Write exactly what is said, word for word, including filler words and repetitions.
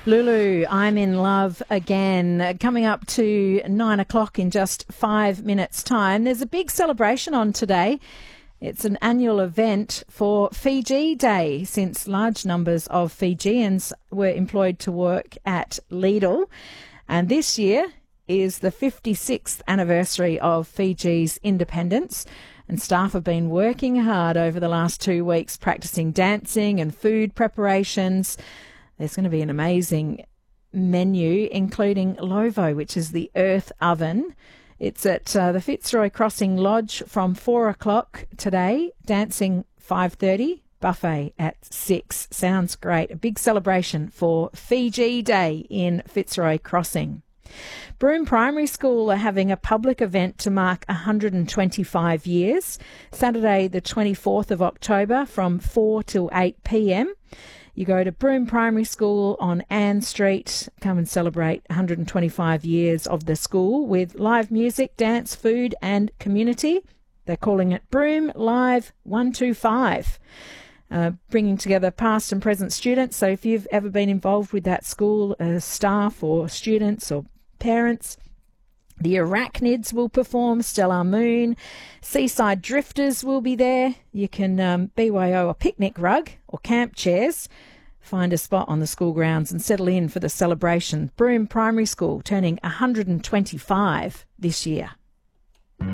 Lulu, I'm in love again. Coming up to nine o'clock in just five minutes' time. There's a big celebration on today. It's an annual event for Fiji Day, since large numbers of Fijians were employed to work at Lidl. And this year is the fifty-sixth anniversary of Fiji's independence. And staff have been working hard over the last two weeks practicing dancing and food preparations. There's going to be an amazing menu, including Lovo, which is the earth oven. It's at uh, the Fitzroy Crossing Lodge from four o'clock today, dancing five thirty, buffet at six. Sounds great. A big celebration for Fiji Day in Fitzroy Crossing. Broome Primary School are having a public event to mark one hundred twenty-five years, Saturday the twenty-fourth of October from four till eight p.m. You go to Broome Primary School on Ann Street. Come and celebrate one hundred twenty-five years of the school with live music, dance, food and community. They're calling it Broome Live one two five. Uh, bringing together past and present students. So if you've ever been involved with that school, uh, staff or students or parents, the Arachnids will perform, Stellar Moon, Seaside Drifters will be there. You can um, B Y O a picnic rug or camp chairs. Find a spot on the school grounds and settle in for the celebration. Broome Primary School turning one hundred twenty-five this year.